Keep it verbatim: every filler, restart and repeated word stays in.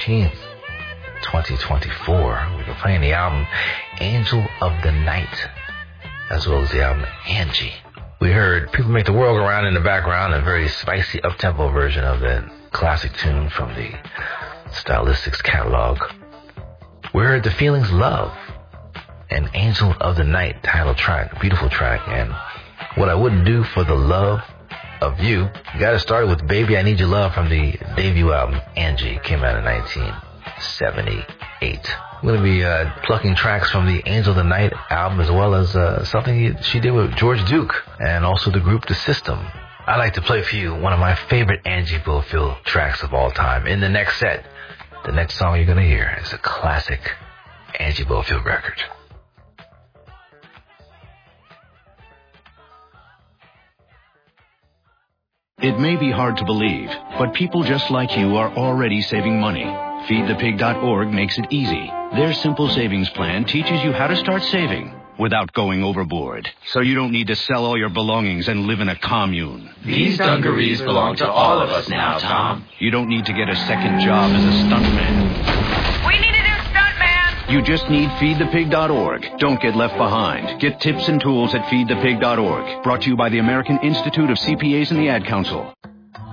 nineteenth, twenty twenty-four. We've been playing the album Angel of the Night, as well as the album Angie. We heard People Make the World Go Round in the background, a very spicy up-tempo version of that classic tune from the Stylistics catalog. We heard The Feelings Love, an Angel of the Night title track, beautiful track. And What I Wouldn't Do for the Love of You, you got to start with Baby I Need Your Love from the debut album Angie, came out in nineteen seventy-eight. I'm going to be uh, plucking tracks from the Angel of the Night album, as well as uh, something he, she did with George Duke and also the group The System. I'd like to play for you one of my favorite Angie Bofill tracks of all time in the next set. The next song you're going to hear is a classic Angie Bofill record. It may be hard to believe, but people just like you are already saving money. feed the pig dot org makes it easy. Their simple savings plan teaches you how to start saving without going overboard, so you don't need to sell all your belongings and live in a commune. These dungarees belong to all of us now, Tom. You don't need to get a second job as a stuntman. We need a new stuntman! You just need feed the pig dot org. Don't get left behind. Get tips and tools at feed the pig dot org. Brought to you by the American Institute of C P As and the Ad Council.